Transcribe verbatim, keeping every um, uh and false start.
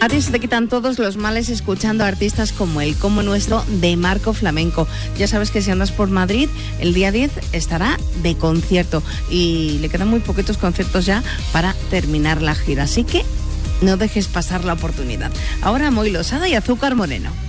A ti se te quitan todos los males escuchando a artistas como el Como Nuestro de Marco Flamenco. Ya sabes que si andas por Madrid, el día diez estará de concierto y le quedan muy poquitos conciertos ya para terminar la gira. Así que no dejes pasar la oportunidad. Ahora Moi Losada y Azúcar Moreno.